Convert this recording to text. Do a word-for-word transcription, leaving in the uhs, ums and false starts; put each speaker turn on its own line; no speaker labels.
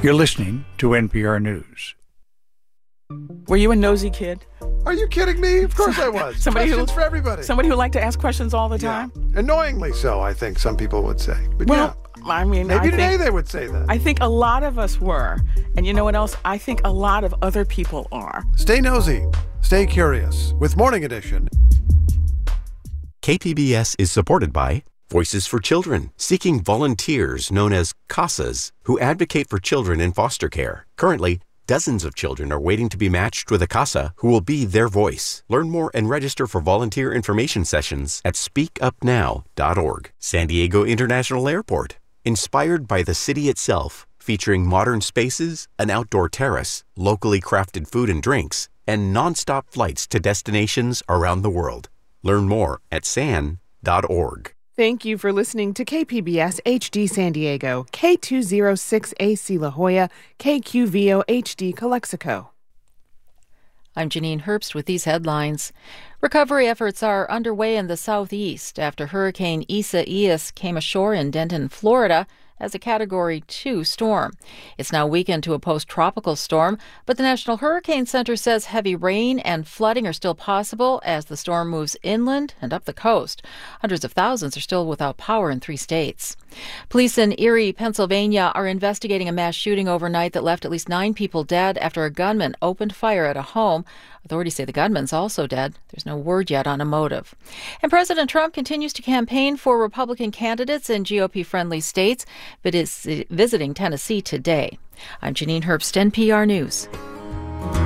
You're listening to N P R News.
Were you a nosy kid?
Are you kidding me? Of course I was.
Somebody
Questions
who,
for everybody.
Somebody who liked to ask questions all the
Yeah.
time?
Annoyingly so, I think some people would say. But
Well,
yeah,
I mean,
maybe
I
today
think,
they would say that.
I think a lot of us were. And you know what else? I think a lot of other people are.
Stay nosy. Stay curious with Morning Edition.
K P B S is supported by Voices for Children, seeking volunteers known as CASAs who advocate for children in foster care. Currently, dozens of children are waiting to be matched with a CASA who will be their voice. Learn more and register for volunteer information sessions at speak up now dot org. San Diego International Airport, inspired by the city itself, featuring modern spaces, an outdoor terrace, locally crafted food and drinks, and nonstop flights to destinations around the world. Learn more at san dot org.
Thank you for listening to K P B S H D San Diego, K two oh six A C La Jolla, K Q V O H D Calexico.
I'm Janine Herbst with these headlines. Recovery efforts are underway in the southeast after Hurricane Isaias came ashore in Denton, Florida, as a Category two storm. It's now weakened to a post-tropical storm, but the National Hurricane Center says heavy rain and flooding are still possible as the storm moves inland and up the coast. Hundreds of thousands are still without power in three states. Police in Erie, Pennsylvania are investigating a mass shooting overnight that left at least nine people dead after a gunman opened fire at a home. Authorities say the gunman's also dead. There's no word yet on a motive. And President Trump continues to campaign for Republican candidates in G O P-friendly states, but is visiting Tennessee today. I'm Janine Herbst, N P R News.